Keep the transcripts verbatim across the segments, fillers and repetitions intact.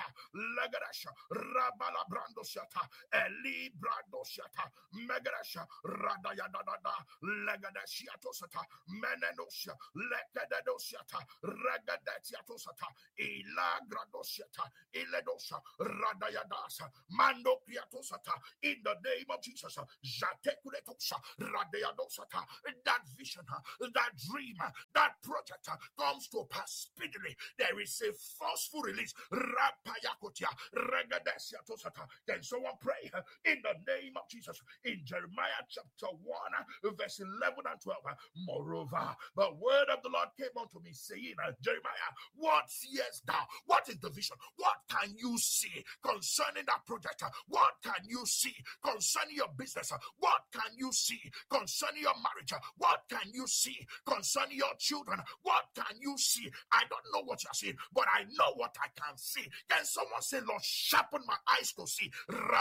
Shata, Legadesha, Rabala Brando Shata, Eli Brando Shata, Megadesha, Radayadada, Legadeshiatosata, Menenosha, Legadosiata, Ragadetiatosata, Ila Gradosiata, Iledosha, Radayadasa, Mando Kriatosata, in the name of Jesus, Jatekuletosa, Radayadosata, that vision, that dream, that project comes to pass speedily. There is a forceful release. Rapayakotia, Regadesiatosata. Can someone pray in the name of Jesus? In Jeremiah chapter one, verse eleven and twelve. Moreover, the word of the Lord came unto me, saying, Jeremiah, what seest thou? What is the vision? What can you see concerning that project? What can you see concerning your business? What can you see concerning your marriage? What can you see concerning your children? What can you see? I don't know what you're seeing, but I know what I can see. Can someone say, Lord, sharpen my eyes to see?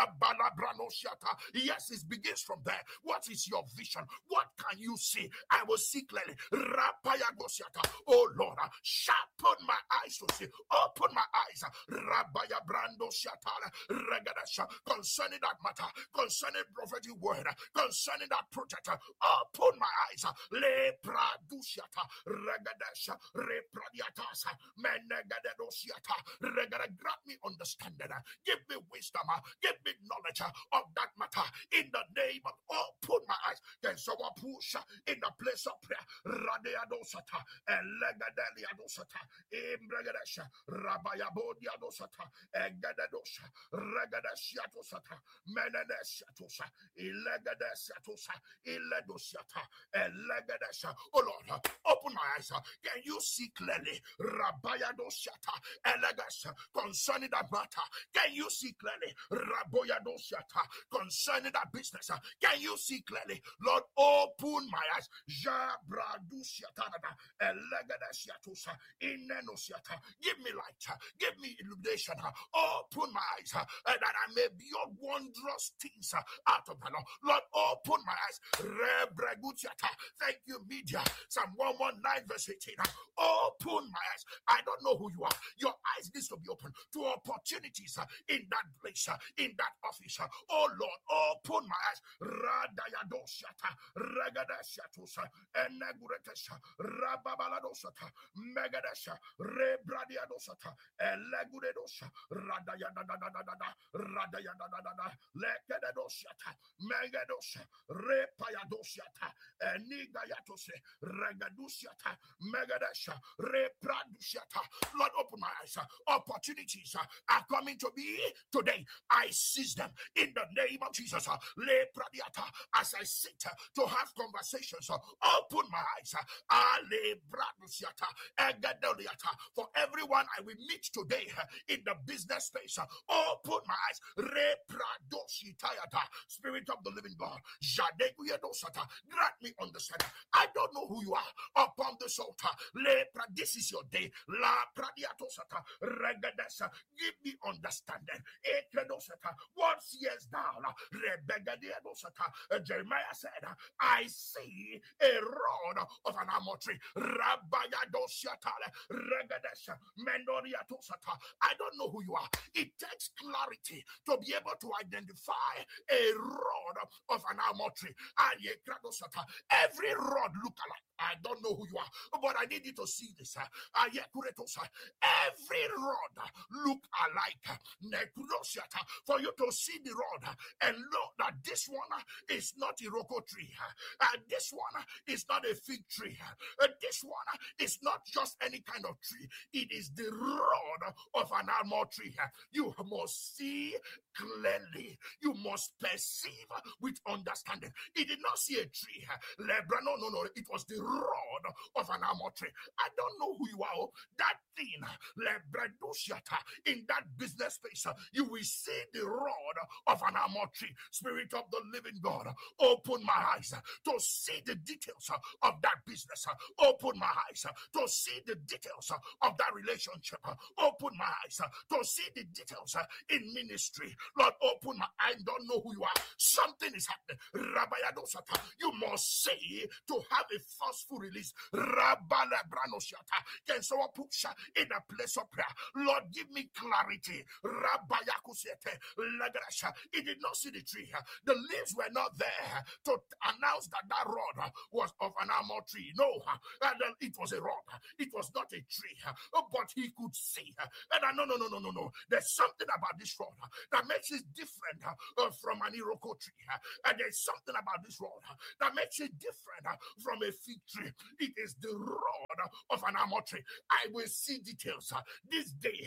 Yes, it begins from there. What is your vision? What can you see? I will see clearly. Oh Lord, sharpen my eyes to see. Open my eyes. Rabaya Brando Shatala Regadasha concerning that matter, concerning prophetic word, concerning that project. Open my eyes. Le Pradushata Regadasha Repradiatasa Menegadosiata Regada. Grant me understanding. Give me wisdom. Give me knowledge of that matter. In the name of, open my eyes. Can someone push in the place of prayer? Radeadosata Elegadeliadosata Imbregadesha Rabayabodiadosata Egadadosha Regadesiatosata Menedesiatosa Ilegadesiatosa Iledosiata Elegadesha. Oh Lord, open my eyes. Can you see clearly? Rabayadosata Elegas concerning that matter. Can you see clearly? Raboyadosata concerning that business. Can you see clearly? Lord, open my eyes. Jabradusiatanada Elegadesiatosa Inenosiata. Give me light. Give me illumination. Open my eyes that I may behold wondrous things out of the Lord. Lord, open my eyes. Rebregutiata. Thank you, media. Psalm one nineteen, verse eighteen. Open my eyes. I don't know who you are. Your eyes needs to be open to opportunities in that place, in that office. Oh Lord, open my eyes. Radayadosata, Regadashatusa, Eneguretesha, Rababaladosata, Megadesha, Rebradiadosata, Elegudedosha, Radayadadadadada, Radayadadadada, Lekedosata, Megadosha, Repayadosata, Enigayatose, Regadusiata, Megadesha, Repradusiata. Lord, open my eyes. Opportunities are coming to me today. I seize them in the name of Jesus. Lepradiata. As I sit to have conversations, open my eyes. Alebradusiata, Egadoliata. For everyone I will meet today in the business space, open my eyes. Repradositayata. Spirit of the living God, Jadeguyedosata. Grant me understanding. I don't know who you are upon this altar. Lepra, this is your day. La Pradiatosata. Regadesa. Give me understanding. Ekedosata. What seest thou? Rebegadiadosata. Jeremiah said, I see a rod of an almond tree. Rabayadosiatale. Regadesa. Mendoriatosata. I don't know who you are. It takes clarity to be able to identify a rod of an almond tree. Every rod look alike. I don't know who you are, but I need you to see this. Every rod look alike. For you to see the rod and know that this one is not a Iroko tree, and this one is not a fig tree, and this one is not just any kind of tree. It is the rod of an almond tree. You must see clearly. You must perceive with understanding. He did not see a tree. Lebra, no, no, no. It was the rod of an almond tree. I don't know who you are. That thing, Lebredusiata, in that business space, you will see the rod of an almond tree. Spirit of the living God, open my eyes to see the details of that business. Open my eyes to see the details of that relationship. Open my eyes to see the details in ministry. Lord, open my eyes. I don't know who you are. Something is happening. Rabayadosata. You must say to have a forceful release. Rabalabranoshata. Can someone push in a place of prayer? Lord, give me clarity. clarity. Rabayakusiete, Lagrasha. He did not see the tree. The leaves were not there to announce that that rod was of an almond tree. No, and it was a rod. It was not a tree. But he could see. And no, no, no, no, no, no. There's something about this rod that makes it different from an iroko tree. And there's something about this rod that makes it different from a fig tree. It is the rod of an almond tree. I will see details this day.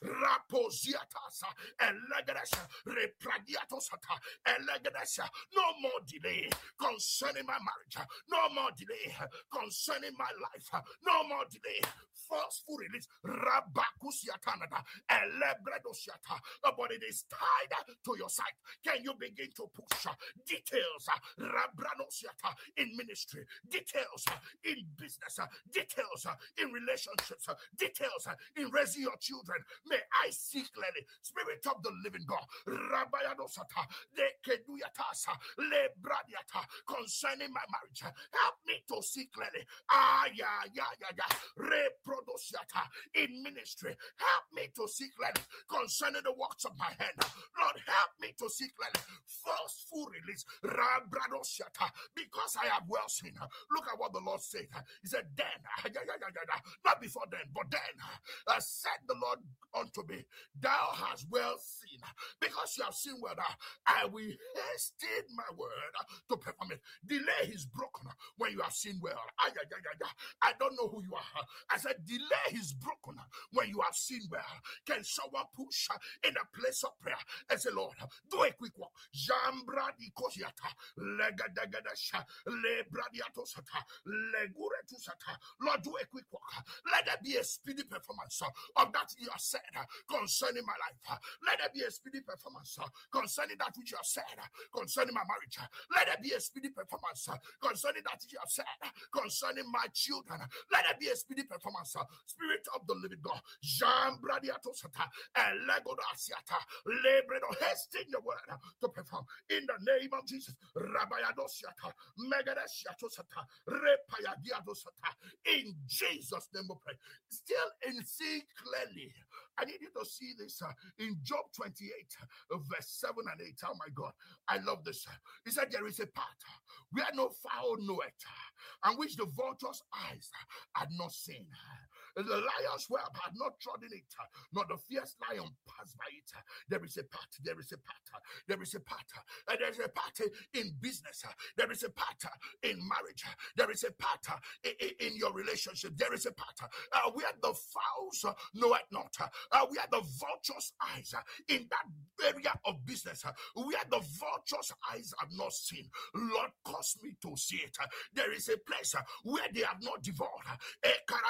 Raposiatas, Elegresha, Repradiatosata, Elegresha. No more delay concerning my marriage. No more delay concerning my life. No more delay. Forceful release. Rabakusiatanada, Elebredosiata. But it is tied to your side. Can you begin to push details? Rabranosiata in ministry, details in business, details in relationships, details in raising your children. May I see clearly. Spirit of the living God. Rabayadosata, Lekeduyatasa, Lebradiata, concerning my marriage. Help me to see clearly. Ah, yeah, yeah, yeah, yeah. Reprodosiata in ministry. Help me to see clearly concerning the works of my hand. Lord, help me to see clearly. Forceful release. Rabradosiata, because I have well seen. Look at what the Lord said. He said, then, yeah, yeah, yeah, yeah, not before then, but then, uh, said the Lord unto me, thou hast well seen, because you have seen well, uh, I will hasten my word to perform it. Delay is broken when you have seen well. Ah, yeah, yeah, yeah, yeah. I don't know who you are. I said, delay is broken when you have seen well. Can someone push in a place of prayer and say, Lord, do a quick walk. Jambra di kosiata, legadagadash, lebradiatosata, leguretusata. Lord, do a quick walk. Let there be a speedy performance of that you have said concerning my life. Let there be a speedy performance concerning that which you have said concerning my marriage. Let there be a speedy performance concerning that which you have said concerning my children. Let there be a speedy performance. Spirit of the living God. Jean Bradiatosata and Legodasiata. Lebredo, hasten your word to perform in the name of Jesus. Rabayadosiata, Megadesiatosata, Repayadiadosata. In Jesus' name we pray. Still in seeing clearly. I need you to see this uh, in Job twenty-eight, uh, verse seven and eight. Oh my God, I love this. He said, there is a path where no fowl knoweth, and which the vulture's eyes had not seen. The lion's whelp had not trodden it, nor the fierce lion passed by it. There is a path, there is a path, there is a path, and there is a path in business, there is a path in marriage, there is a path in, in your relationship, there is a path uh, where the fowls uh, know it not, uh, where the vulture's eyes uh, in that area of business, uh, where the vulture's eyes have not seen. Lord, cause me to see it. Uh, there is a place uh, where they have not devoured. Uh,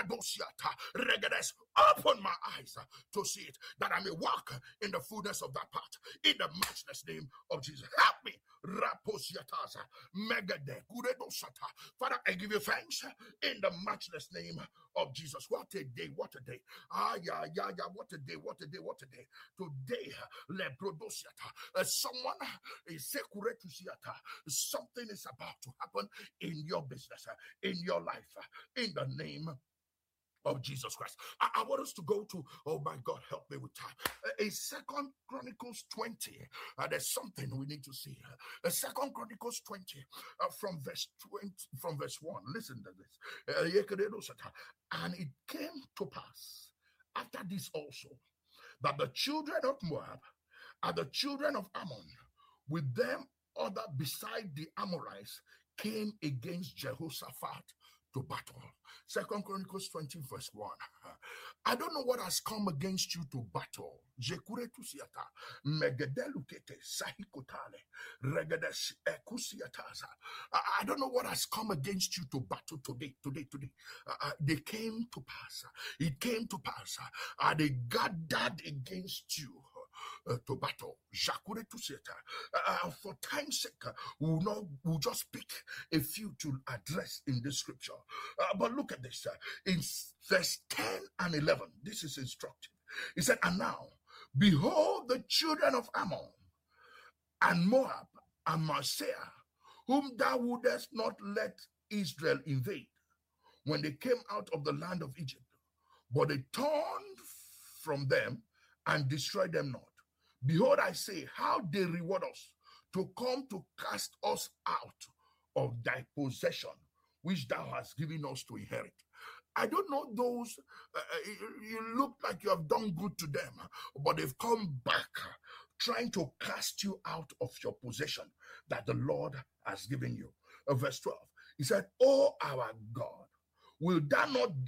Open my eyes uh, to see it, that I may walk in the fullness of that path. In the matchless name of Jesus, help me. Raposiataza, Megade, Kuredosata. Father, I give you thanks in the matchless name of Jesus. What a day, what a day. Ah, yeah, yeah, yeah, what a day, what a day, what a day. Today, Lebrodosiata, uh, someone is Sekuretusiata. Something is about to happen in your business, uh, in your life, uh, in the name of Jesus Christ. I, I want us to go to, oh my God, help me with time. A Second Chronicles twenty. Uh, there's something we need to see. A Second Chronicles twenty uh, from verse twenty, from verse one. Listen to this. Uh, and it came to pass after this also that the children of Moab and the children of Ammon, with them other beside the Amorites, came against Jehoshaphat to battle. Second Chronicles twenty, verse one. I don't know what has come against you to battle. Jekuretusiata, Megedelukete, Sahikotale, Regedes Ekusiataza. I don't know what has come against you to battle today, today, today. Uh, they came to pass. It came to pass. Uh, they gathered against you. Uh, to battle. Uh, for time's sake, uh, we'll, not, we'll just pick a few to address in this scripture. Uh, but look at this. Uh, in verse ten and eleven, this is instructive. He said, and now, behold the children of Ammon and Moab and Marseah, whom thou wouldest not let Israel invade when they came out of the land of Egypt. But they turned from them and destroy them not. Behold, I say, how they reward us to come to cast us out of thy possession, which thou hast given us to inherit. I don't know those, uh, you look like you have done good to them, but they've come back trying to cast you out of your possession that the Lord has given you. Uh, verse twelve, he said, oh, our God, will thou not